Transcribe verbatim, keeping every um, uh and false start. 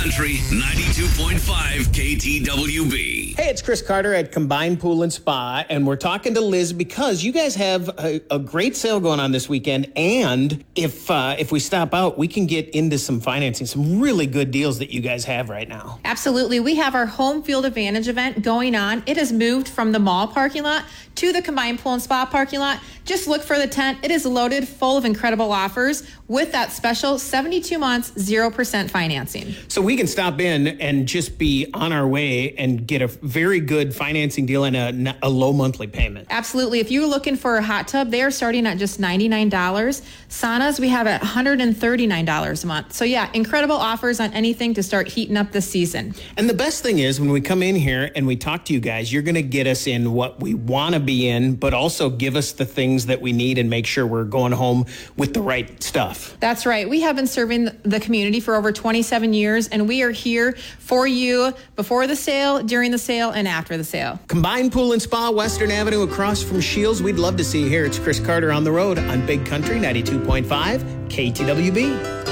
Country ninety-two point five K T W B. Hey, it's Chris Carter at Combined Pool and Spa, and we're talking to Liz because you guys have a, a great sale going on this weekend, and if uh, if we stop out, we can get into some financing, some really good deals that you guys have right now. Absolutely. We have our Home Field Advantage event going on. It has moved from the mall parking lot to the Combined Pool and Spa parking lot. Just look for the tent. It is loaded full of incredible offers with that special seventy-two months, zero percent financing. So we can stop in and just be on our way and get a very good financing deal and a, a low monthly payment. Absolutely. If you're looking for a hot tub, they are starting at just ninety-nine dollars. Saunas, we have at one hundred thirty-nine dollars a month. So yeah, incredible offers on anything to start heating up this season. And the best thing is when we come in here and we talk to you guys, you're going to get us in what we want to be in, but also give us the things that we need and make sure we're going home with the right stuff. That's right. We have been serving the community for over twenty-seven years, and we are here for you before the sale, during the sale, and after the sale. Combined Pool and Spa, Western Avenue across from Shields. We'd love to see you here. It's Chris Carter on the road on Big Country ninety-two point five K T W B.